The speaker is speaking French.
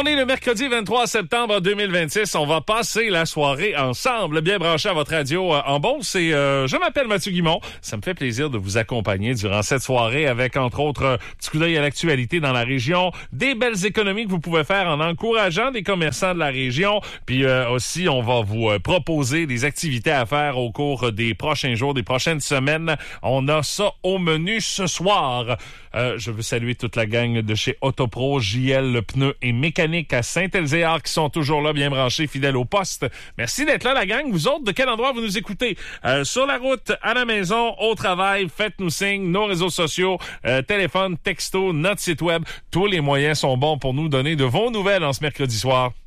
On est le mercredi 23 septembre 2026. On va passer la soirée ensemble, bien branché à votre radio en Beauce. Et je m'appelle Mathieu Guimont. Ça me fait plaisir de vous accompagner durant cette soirée avec, entre autres, petit coup d'œil à l'actualité dans la région, des belles économies que vous pouvez faire en encourageant des commerçants de la région. Puis aussi, on va vous proposer des activités à faire au cours des prochains jours, des prochaines semaines. On a ça au menu ce soir. Je veux saluer toute la gang de chez Autopro, JL, le pneu et mécanique à Saint-Elzéar qui sont toujours là, bien branchés, fidèles au poste. Merci d'être là, la gang. Vous autres, de quel endroit vous nous écoutez? Sur la route, à la maison, au travail, faites-nous signe, nos réseaux sociaux, téléphone, texto, notre site web. Tous les moyens sont bons pour nous donner de vos nouvelles en ce mercredi soir.